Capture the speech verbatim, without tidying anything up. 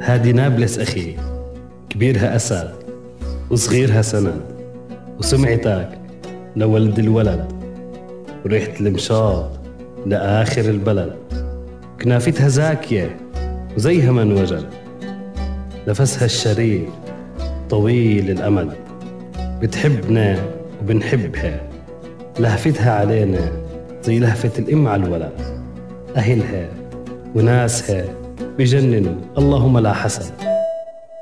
هادي نابلس أخي، كبيرها أسد وصغيرها سند، وسمعتك لولد الولد، وريحة المشاط لآخر البلد، كنافتها زاكية وزيها من وجد، نفسها الشريف طويل الأمد، بتحبنا وبنحبها، لهفتها علينا زي لهفة الأم على الولد، أهلها وناسها بجننوا اللهم لا حسد.